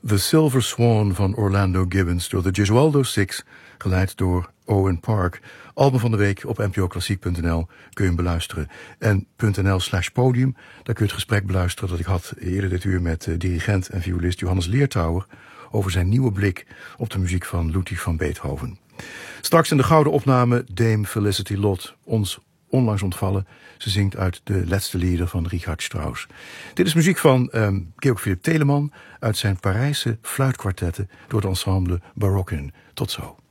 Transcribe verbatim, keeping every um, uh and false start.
The Silver Swan van Orlando Gibbons door de Gesualdo Six, geleid door Owen Park. Album van de week op n p o klassiek punt n l kun je hem beluisteren. En .nl slash podium, daar kun je het gesprek beluisteren dat ik had eerder dit uur met uh, dirigent en violist Johannes Leertouwer over zijn nieuwe blik op de muziek van Ludwig van Beethoven. Straks in de gouden opname Dame Felicity Lott, ons onlangs ontvallen. Ze zingt uit de laatste lieder van Richard Strauss. Dit is muziek van um, Georg Philipp Telemann uit zijn Parijse fluitkwartetten door het ensemble Barokken. Tot zo.